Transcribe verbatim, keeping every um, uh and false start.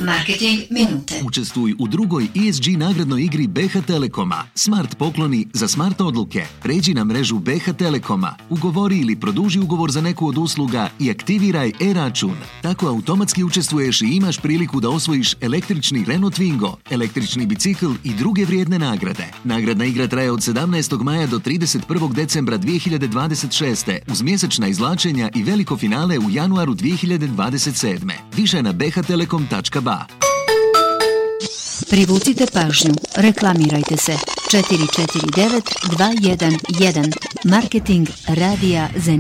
Marketing minute. Učestvuj u drugoj E S G nagradnoj igri B H Telekoma. Smart pokloni za smart odluke. Pređi na mrežu B H Telekoma, ugovori ili produži ugovor za neku od usluga i aktiviraj e-račun. Tako automatski učestvuješ i imaš priliku da osvojiš električni Renault Twingo, električni bicikl i druge vrijedne nagrade. Nagradna igra traje od sedamnaestog maja do trideset prvog decembra dvije hiljade dvadeset šeste uz mjesečna izvlačenja i veliko finale u januaru dvije hiljade dvadeset sedme. Više na b h telekom tačka b a. Privucite pažnju. Reklamirajte se. četiri četiri devet dva jedan jedan. Marketing radija Zen.